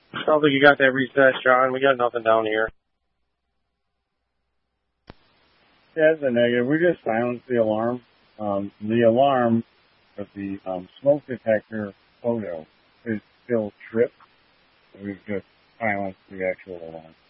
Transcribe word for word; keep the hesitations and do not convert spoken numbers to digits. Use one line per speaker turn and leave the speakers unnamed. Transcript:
Sounds like you got that reset, John. We got nothing down here.
Yeah, it's a negative. We just silenced the alarm. Um, the alarm of the um, smoke detector photo is still tripped. We've just silenced the actual alarm.